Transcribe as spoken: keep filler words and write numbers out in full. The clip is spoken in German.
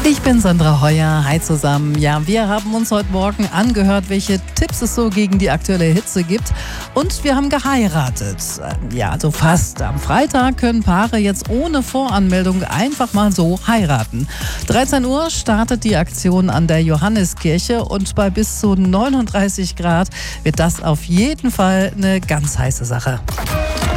Ich bin Sandra Heuer. Hi zusammen. Ja, wir haben uns heute Morgen angehört, welche Tipps es so gegen die aktuelle Hitze gibt. Und wir haben geheiratet. Ja, also fast. Am Freitag können Paare jetzt ohne Voranmeldung einfach mal so heiraten. dreizehn Uhr startet die Aktion an der Johanneskirche und bei bis zu neununddreißig Grad wird das auf jeden Fall eine ganz heiße Sache.